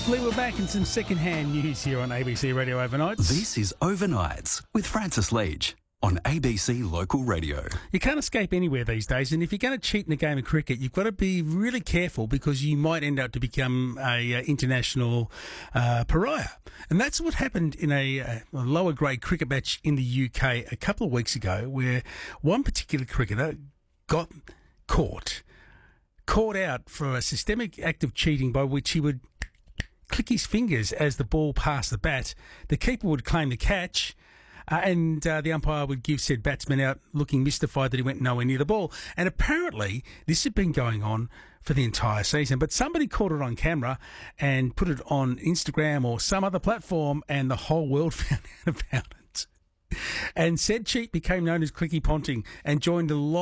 Lee, we're back in some second-hand news here on ABC Radio Overnights. This is Overnights with Francis Leach on ABC Local Radio. You can't escape anywhere these days, and if you're going to cheat in a game of cricket, you've got to be really careful because you might end up to become a international pariah. And that's what happened in a lower-grade cricket match in the UK a couple of weeks ago, where one particular cricketer got caught out for a systemic act of cheating by which he would click his fingers as the ball passed the bat. The keeper would claim the catch, and the umpire would give said batsman out looking mystified that he went nowhere near the ball. And apparently this had been going on for the entire season, but somebody caught it on camera and put it on Instagram or some other platform, and the whole world found out about it. And said cheat became known as Clicky Ponting and joined a long